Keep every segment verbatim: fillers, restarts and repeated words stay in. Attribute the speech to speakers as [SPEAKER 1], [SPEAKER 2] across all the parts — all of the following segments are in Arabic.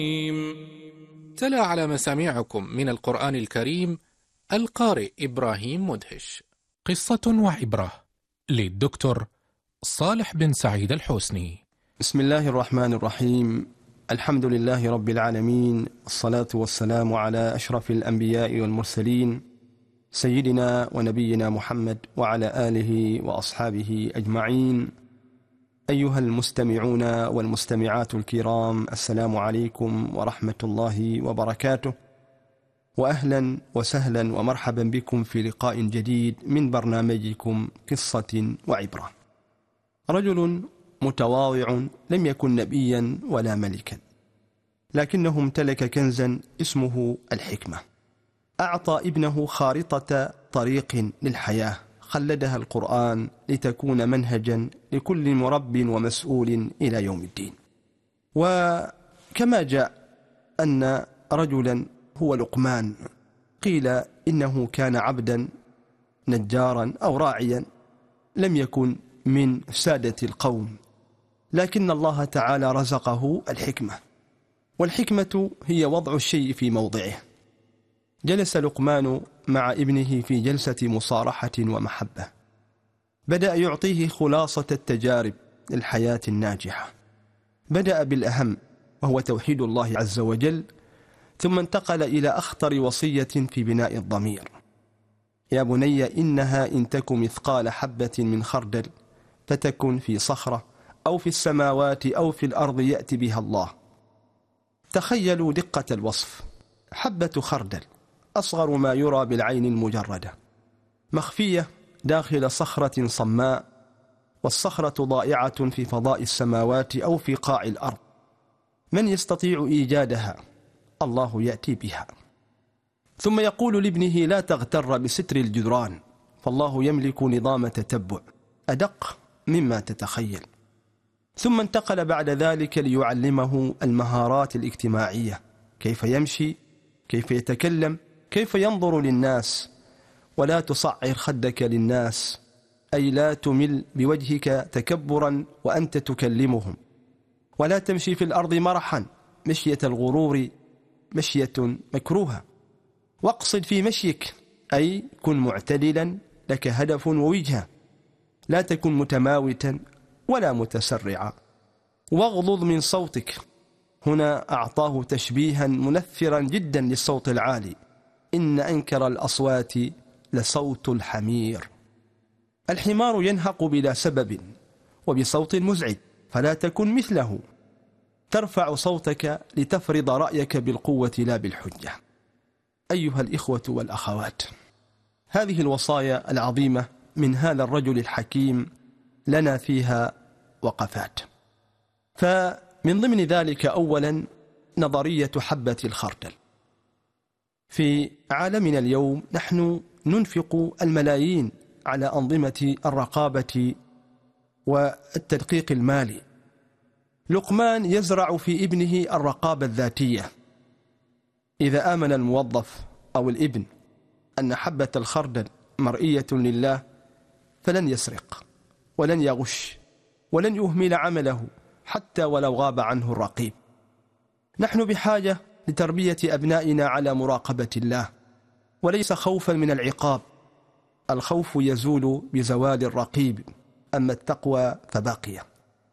[SPEAKER 1] تلا على مسامعكم من القرآن الكريم القارئ إبراهيم مدهش.
[SPEAKER 2] قصة وعبرة للدكتور صالح بن سعيد الحسني.
[SPEAKER 3] بسم الله الرحمن الرحيم. الحمد لله رب العالمين، الصلاة والسلام على أشرف الأنبياء والمرسلين سيدنا ونبينا محمد وعلى آله وأصحابه أجمعين. أيها المستمعون والمستمعات الكرام، السلام عليكم ورحمة الله وبركاته، وأهلا وسهلا ومرحبا بكم في لقاء جديد من برنامجكم قصة وعبرة. رجل متواضع لم يكن نبيا ولا ملكا، لكنه امتلك كنزا اسمه الحكمة. أعطى ابنه خارطة طريق للحياة خلدها القرآن لتكون منهجا لكل مرب ومسؤول إلى يوم الدين. وكما جاء أن رجلا هو لقمان، قيل إنه كان عبدا نجارا أو راعيا، لم يكن من سادة القوم، لكن الله تعالى رزقه الحكمة، والحكمة هي وضع الشيء في موضعه. جلس لقمان مع ابنه في جلسة مصارحة ومحبة، بدأ يعطيه خلاصة التجارب للحياة الناجحة. بدأ بالأهم وهو توحيد الله عز وجل، ثم انتقل إلى أخطر وصية في بناء الضمير: يا بني إنها إن تك مثقال حبة من خردل فتكن في صخرة أو في السماوات أو في الأرض يأتي بها الله. تخيلوا دقة الوصف: حبة خردل، أصغر ما يرى بالعين المجردة، مخفية داخل صخرة صماء، والصخرة ضائعة في فضاء السماوات أو في قاع الأرض. من يستطيع إيجادها؟ الله يأتي بها. ثم يقول لابنه: لا تغتر بستر الجدران، فالله يملك نظام تتبع أدق مما تتخيل. ثم انتقل بعد ذلك ليعلمه المهارات الاجتماعية: كيف يمشي، كيف يتكلم، كيف ينظر للناس. ولا تصعر خدك للناس، أي لا تمل بوجهك تكبرا وأنت تكلمهم. ولا تمشي في الأرض مرحا، مشية الغرور مشية مكروهة. واقصد في مشيك، أي كن معتدلا، لك هدف ووجهة، لا تكن متماوتا ولا متسرعا. واغضض من صوتك، هنا أعطاه تشبيها منفرا جدا للصوت العالي: إن أنكر الأصوات لصوت الحمير. الحمار ينهق بلا سبب وبصوت مزعج، فلا تكن مثله. ترفع صوتك لتفرض رأيك بالقوة لا بالحجة. أيها الإخوة والأخوات، هذه الوصايا العظيمة من هذا الرجل الحكيم لنا فيها وقفات. فمن ضمن ذلك أولا نظرية حبة الخردل. في عالمنا اليوم نحن ننفق الملايين على أنظمة الرقابة والتدقيق المالي. لقمان يزرع في ابنه الرقابة الذاتية. إذا آمن الموظف أو الابن أن حبة الخردل مرئية لله فلن يسرق ولن يغش ولن يهمل عمله حتى ولو غاب عنه الرقيب. نحن بحاجة لتربية أبنائنا على مراقبة الله، وليس خوفا من العقاب. الخوف يزول بزوال الرقيب، أما التقوى فباقية.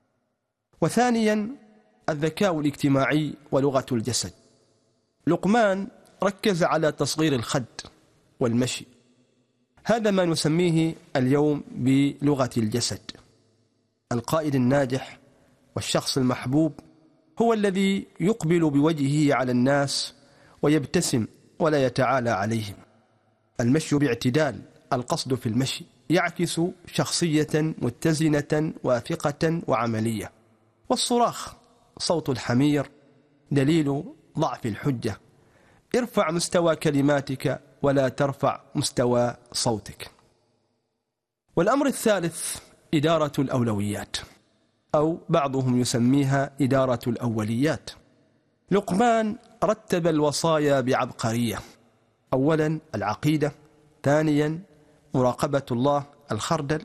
[SPEAKER 3] وثانيا الذكاء الاجتماعي ولغة الجسد. لقمان ركز على تصغير الخد والمشي، هذا ما نسميه اليوم بلغة الجسد. القائد الناجح والشخص المحبوب هو الذي يقبل بوجهه على الناس ويبتسم ولا يتعالى عليهم. المشي باعتدال، القصد في المشي يعكس شخصية متزنة واثقة وعملية. والصراخ صوت الحمير دليل ضعف الحجة. ارفع مستوى كلماتك ولا ترفع مستوى صوتك. والأمر الثالث إدارة الأولويات، أو بعضهم يسميها إدارة الأوليات. لقمان رتب الوصايا بعبقرية: أولا العقيدة، ثانيا مراقبة الله الخردل،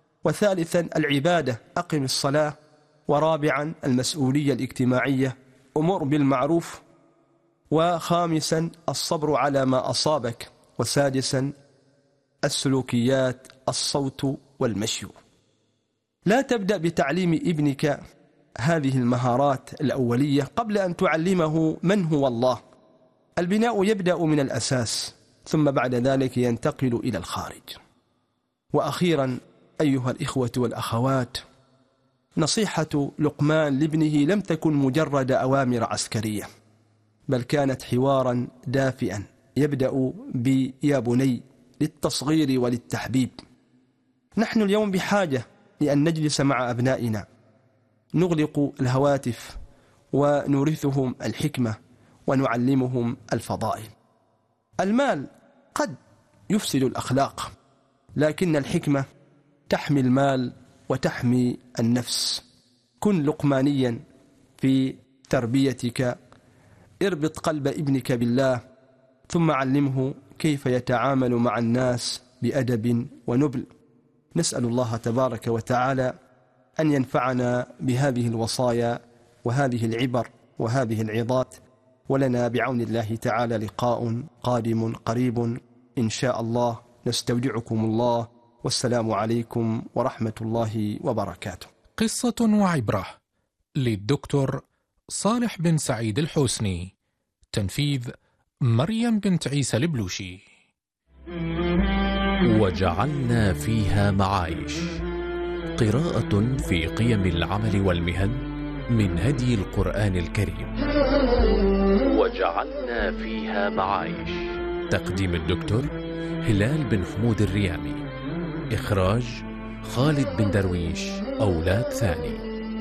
[SPEAKER 3] وثالثا العبادة أقم الصلاة، ورابعا المسؤولية الاجتماعية أمر بالمعروف، وخامسا الصبر على ما أصابك، وسادسا السلوكيات الصوت والمشي. لا تبدأ بتعليم ابنك هذه المهارات الأولية قبل أن تعلمه من هو الله. البناء يبدأ من الأساس، ثم بعد ذلك ينتقل إلى الخارج. وأخيرا أيها الإخوة والأخوات، نصيحة لقمان لابنه لم تكن مجرد أوامر عسكرية، بل كانت حوارا دافئا يبدأ بيا بني للتصغير وللتحبيب. نحن اليوم بحاجة لأن نجلس مع أبنائنا، نغلق الهواتف ونورثهم الحكمة ونعلمهم الفضائل. المال قد يفسد الأخلاق، لكن الحكمة تحمي المال وتحمي النفس. كن لقمانيا في تربيتك، اربط قلب ابنك بالله، ثم علمه كيف يتعامل مع الناس بأدب ونبل. نسأل الله تبارك وتعالى أن ينفعنا بهذه الوصايا وهذه العبر وهذه العظات، ولنا بعون الله تعالى لقاء قادم قريب إن شاء الله. نستودعكم الله، والسلام عليكم ورحمة الله وبركاته.
[SPEAKER 2] قصة وعبرة للدكتور صالح بن سعيد الحوسني، تنفيذ مريم بنت عيسى البلوشي.
[SPEAKER 4] وجعلنا فيها معايش، قراءة في قيم العمل والمهن من هدي القرآن الكريم. وجعلنا فيها معايش، تقديم الدكتور هلال بن حمود الريامي، إخراج خالد بن درويش، أولاد ثاني.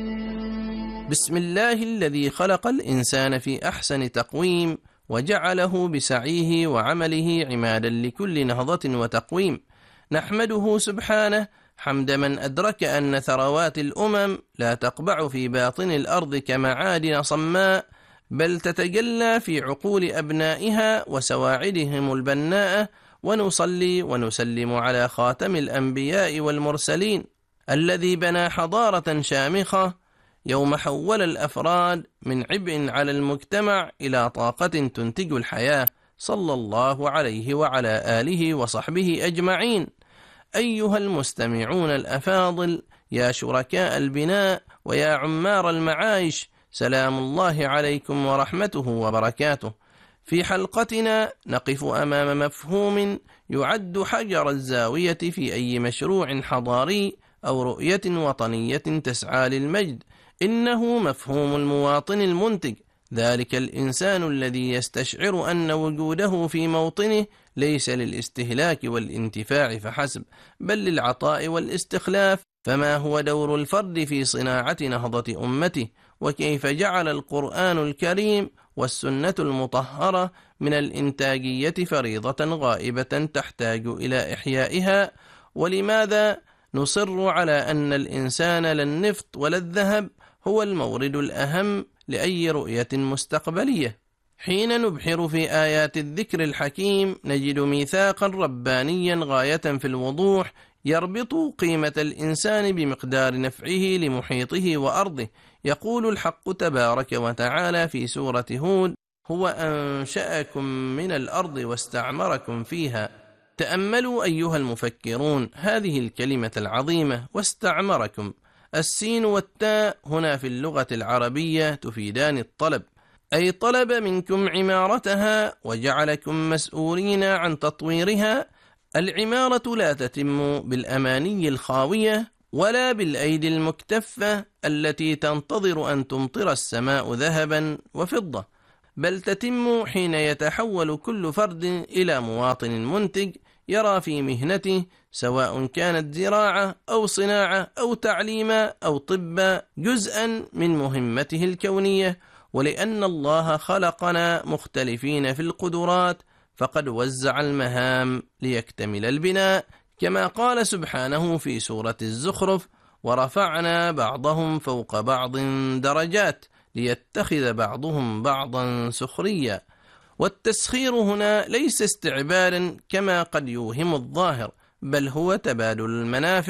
[SPEAKER 5] بسم الله الذي خلق الإنسان في أحسن تقويم، وجعله بسعيه وعمله عمادا لكل نهضة وتقويم. نحمده سبحانه حمد من أدرك أن ثروات الأمم لا تقبع في باطن الأرض كمعادن صماء، بل تتجلى في عقول أبنائها وسواعدهم البناءة. ونصلي ونسلم على خاتم الأنبياء والمرسلين الذي بنى حضارة شامخة يوم حول الأفراد من عبء على المجتمع إلى طاقة تنتج الحياة، صلى الله عليه وعلى آله وصحبه أجمعين. أيها المستمعون الأفاضل، يا شركاء البناء ويا عمار المعايش، سلام الله عليكم ورحمته وبركاته. في حلقتنا نقف أمام مفهوم يعد حجر الزاوية في أي مشروع حضاري أو رؤية وطنية تسعى للمجد. إنه مفهوم المواطن المنتج، ذلك الإنسان الذي يستشعر أن وجوده في موطنه ليس للاستهلاك والانتفاع فحسب، بل للعطاء والاستخلاف. فما هو دور الفرد في صناعة نهضة أمته؟ وكيف جعل القرآن الكريم والسنة المطهرة من الإنتاجية فريضة غائبة تحتاج إلى إحيائها؟ ولماذا نصر على أن الإنسان لا النفط ولا الذهب هو المورد الأهم لأي رؤية مستقبلية؟ حين نبحر في آيات الذكر الحكيم نجد ميثاقا ربانيا غاية في الوضوح يربط قيمة الإنسان بمقدار نفعه لمحيطه وأرضه. يقول الحق تبارك وتعالى في سورة هود: هو أنشأكم من الأرض واستعمركم فيها. تأملوا أيها المفكرون هذه الكلمة العظيمة، واستعمركم. السين والتاء هنا في اللغة العربية تفيدان الطلب، أي طلب منكم عمارتها وجعلكم مسؤولين عن تطويرها. العمارة لا تتم بالأماني الخاوية ولا بالأيدي المكتفة التي تنتظر أن تمطر السماء ذهبا وفضة، بل تتم حين يتحول كل فرد إلى مواطن منتج يرى في مهنته، سواء كانت زراعة أو صناعة أو تعليم أو طب، جزءا من مهمته الكونية. ولأن الله خلقنا مختلفين في القدرات، فقد وزع المهام ليكتمل البناء، كما قال سبحانه في سورة الزخرف: ورفعنا بعضهم فوق بعض درجات ليتخذ بعضهم بعضا سخريا. والتسخير هنا ليس استعبادا كما قد يوهم الظاهر، بل هو تبادل المنافع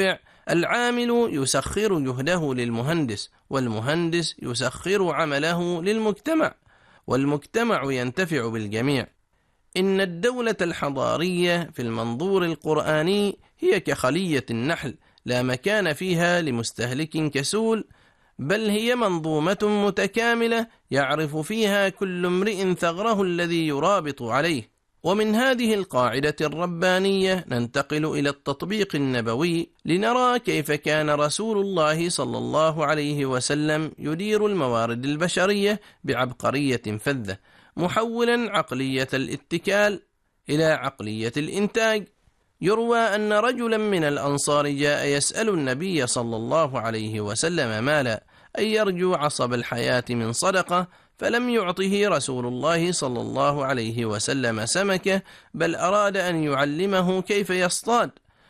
[SPEAKER 5] العامل يسخر جهده للمهندس، والمهندس يسخر عمله للمجتمع، والمجتمع ينتفع بالجميع. إن الدولة الحضارية في المنظور القرآني هي كخلية النحل، لا مكان فيها لمستهلك كسول، بل هي منظومة متكاملة يعرف فيها كل امرئ ثغره الذي يرابط عليه. ومن هذه القاعدة الربانية ننتقل إلى التطبيق النبوي لنرى كيف كان رسول الله صلى الله عليه وسلم يدير الموارد البشرية بعبقرية فذة، محولا عقلية الاتكال إلى عقلية الإنتاج. يروى أن رجلا من الأنصار جاء يسأل النبي صلى الله عليه وسلم مالا، أي يرجو عصب الحياة من صدقة، فلم يعطه رسول الله صلى الله عليه وسلم سمكة، بل أراد أن يعلمه كيف يصطاد.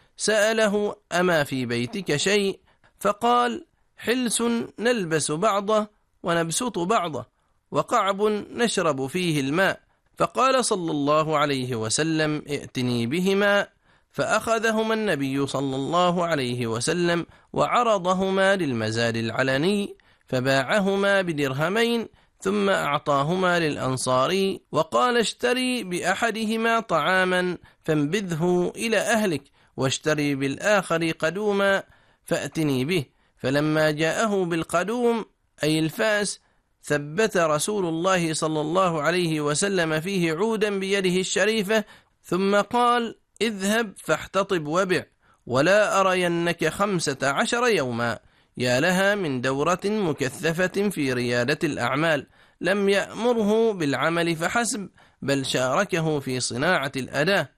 [SPEAKER 5] سأله: أما في بيتك شيء؟ فقال: حلس نلبس بعضه ونبسط بعضه، وقعب نشرب فيه الماء. فقال صلى الله عليه وسلم: ائتني بهما. فأخذهما النبي صلى الله عليه وسلم وعرضهما للمزاد العلني، فباعهما بدرهمين، ثم أعطاهما للأنصاري وقال: اشتري بأحدهما طعاما فانبذه إلى أهلك، واشتري بالآخر قدوما فأتني به. فلما جاءه بالقدوم أي الفاس، ثبت رسول الله صلى الله عليه وسلم فيه عودا بيده الشريفة، ثم قال: اذهب فاحتطب وبع، ولا أرينك خمسة عشر يوما. يا لها من دورة مكثفة في ريادة الأعمال، لم يأمره بالعمل فحسب، بل شاركه في صناعة الأداة.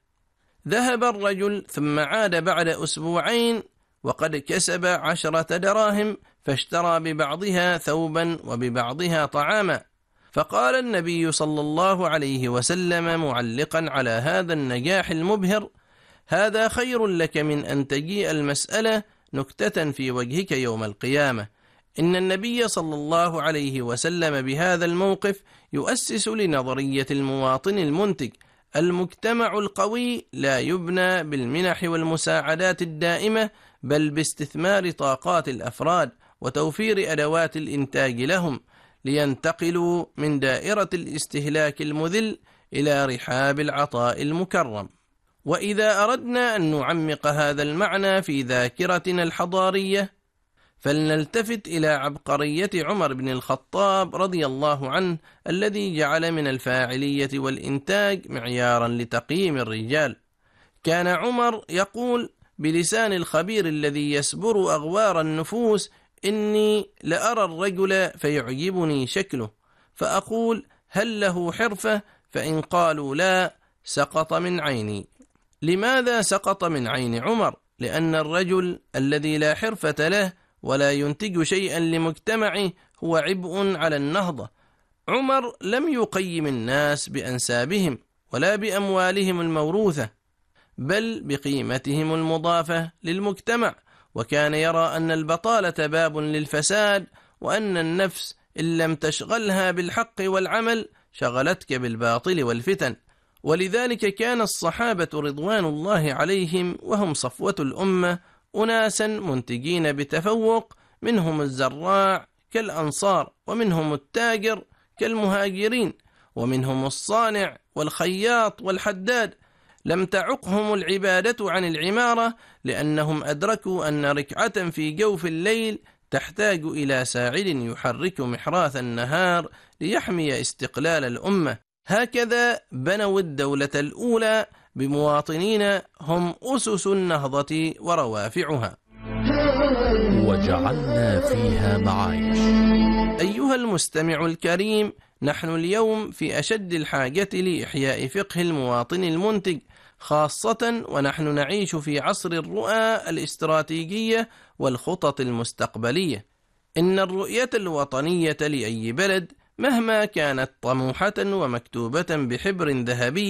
[SPEAKER 5] ذهب الرجل ثم عاد بعد أسبوعين وقد كسب عشرة دراهم، فاشترى ببعضها ثوبا وببعضها طعاما. فقال النبي صلى الله عليه وسلم معلقا على هذا النجاح المبهر: هذا خير لك من أن تجيء المسألة نكتة في وجهك يوم القيامة. إن النبي صلى الله عليه وسلم بهذا الموقف يؤسس لنظرية المواطن المنتج. المجتمع القوي لا يبنى بالمنح والمساعدات الدائمة، بل باستثمار طاقات الأفراد وتوفير أدوات الإنتاج لهم، لينتقلوا من دائرة الاستهلاك المذل إلى رحاب العطاء المكرم. وإذا أردنا أن نعمق هذا المعنى في ذاكرتنا الحضارية، فلنلتفت إلى عبقرية عمر بن الخطاب رضي الله عنه، الذي جعل من الفاعلية والإنتاج معيارا لتقييم الرجال. كان عمر يقول بلسان الخبير الذي يسبر أغوار النفوس: إني لأرى الرجل فيعجبني شكله، فأقول: هل له حرفة؟ فإن قالوا لا، سقط من عيني. لماذا سقط من عين عمر؟ لأن الرجل الذي لا حرفة له ولا ينتج شيئا لمجتمعه هو عبء على النهضة. عمر لم يقيم الناس بأنسابهم ولا بأموالهم الموروثة، بل بقيمتهم المضافة للمجتمع، وكان يرى أن البطالة باب للفساد، وأن النفس إن لم تشغلها بالحق والعمل شغلتك بالباطل والفتن. ولذلك كان الصحابة رضوان الله عليهم وهم صفوة الأمة أناسا منتجين بتفوق، منهم الزراع كالأنصار، ومنهم التاجر كالمهاجرين، ومنهم الصانع والخياط والحداد. لم تعقهم العبادة عن العمارة، لأنهم أدركوا أن ركعة في جوف الليل تحتاج إلى ساعد يحرك محراث النهار ليحمي استقلال الأمة. هكذا بنوا الدولة الأولى بمواطنين هم أسس النهضة وروافعها.
[SPEAKER 4] وجعلنا فيها معايش.
[SPEAKER 5] أيها المستمع الكريم، نحن اليوم في أشد الحاجة لإحياء فقه المواطن المنتج، خاصة ونحن نعيش في عصر الرؤى الاستراتيجية والخطط المستقبلية. إن الرؤية الوطنية لأي بلد مهما كانت طموحة ومكتوبة بحبر ذهبي